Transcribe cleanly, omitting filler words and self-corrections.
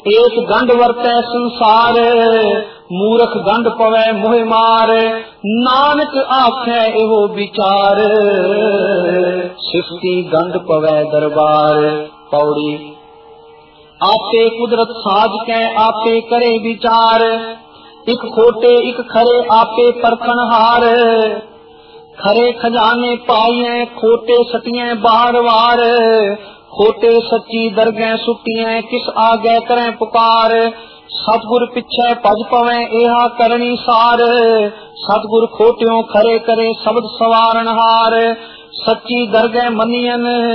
एक गंढ वरतै संसार, मूरख गंढ पवै मोह मार। नानक आखे एहो विचार, सिफती गंढ पवै दरबार। पौड़ी। आपे कुदरत साज कै आपे करे विचार, एक खोटे एक खरे आपे परखण हार। खरे खजाने पाइए खोटे सटिए बार बार, खोटे सच्ची दरगह सुटिए किस आगे करें पुकार। सतगुर पिछे भज पवे एहा करनी सार, सतगुर खोटियों खरे करे शब्द सवारण हार। सच्ची दरगह मनियन